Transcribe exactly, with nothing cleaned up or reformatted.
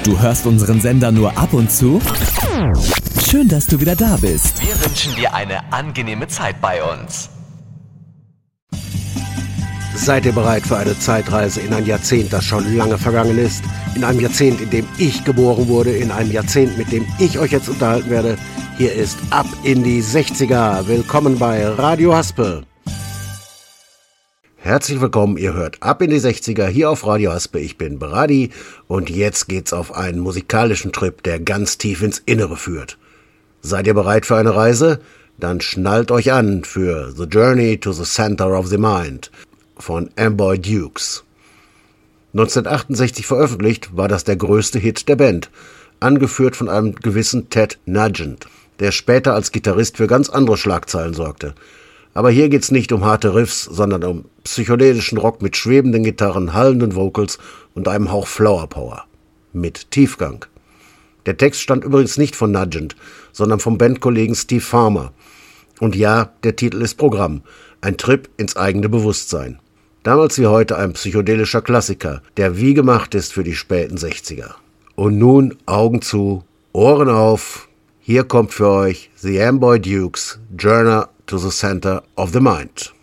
Du hörst unseren Sender nur ab und zu? Schön, dass du wieder da bist. Wir wünschen dir eine angenehme Zeit bei uns. Seid ihr bereit für eine Zeitreise in ein Jahrzehnt, das schon lange vergangen ist? In einem Jahrzehnt, in dem ich geboren wurde, in einem Jahrzehnt, mit dem ich euch jetzt unterhalten werde. Hier ist Ab in die sechziger. Willkommen bei Radio Haspe. Herzlich willkommen, ihr hört Ab in die sechziger hier auf Radio Haspe. Ich bin Brady und jetzt geht's auf einen musikalischen Trip, der ganz tief ins Innere führt. Seid ihr bereit für eine Reise? Dann schnallt euch an für The Journey to the Center of the Mind von Amboy Dukes. neunzehnhundertachtundsechzig veröffentlicht, war das der größte Hit der Band, angeführt von einem gewissen Ted Nugent, der später als Gitarrist für ganz andere Schlagzeilen sorgte. Aber hier geht's nicht um harte Riffs, sondern um psychedelischen Rock mit schwebenden Gitarren, hallenden Vocals und einem Hauch Flower Power. Mit Tiefgang. Der Text stammt übrigens nicht von Nugent, sondern vom Bandkollegen Steve Farmer. Und ja, der Titel ist Programm, ein Trip ins eigene Bewusstsein. Damals wie heute ein psychedelischer Klassiker, der wie gemacht ist für die späten sechziger. Und nun Augen zu, Ohren auf, hier kommt für euch The Amboy Dukes, Journey to the Center of the Mind.